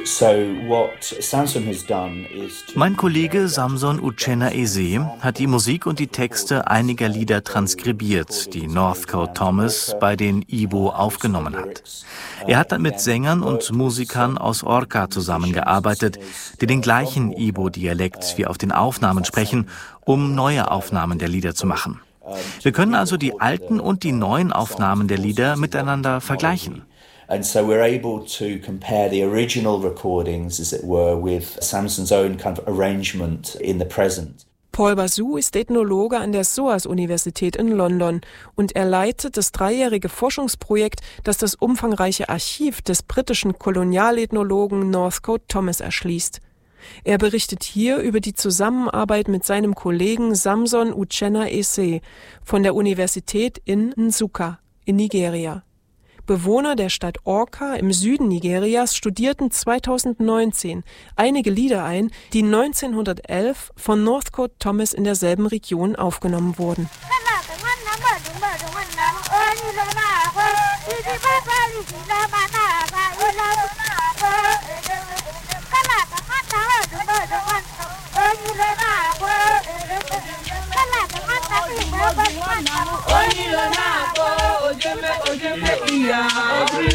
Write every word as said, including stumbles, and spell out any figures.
Mein Kollege Samson Uchenna Eze hat die Musik und die Texte einiger Lieder transkribiert, die Northcote Thomas bei den Igbo aufgenommen hat. Er hat dann mit Sängern und Musikern aus Awka zusammengearbeitet, die den gleichen Igbo-Dialekt wie auf den Aufnahmen sprechen, um neue Aufnahmen der Lieder zu machen. Wir können also die alten und die neuen Aufnahmen der Lieder miteinander vergleichen. And so we're able to compare the original recordings, as it were, with Samson's own kind of arrangement in the present. Paul Basu ist Ethnologe an der S O A S-Universität in London und er leitet das dreijährige Forschungsprojekt, das das umfangreiche Archiv des britischen Kolonialethnologen Northcote Thomas erschließt. Er berichtet hier über die Zusammenarbeit mit seinem Kollegen Samson Uchenna Eze von der Universität in Nsukka in Nigeria. Bewohner der Stadt Awka im Süden Nigerias studierten zweitausendneunzehn einige Lieder ein, die neunzehnhundertelf von Northcote Thomas in derselben Region aufgenommen wurden. Ojúlọ́nà àpò ojúmẹ́ ojúmẹ́ ìyá.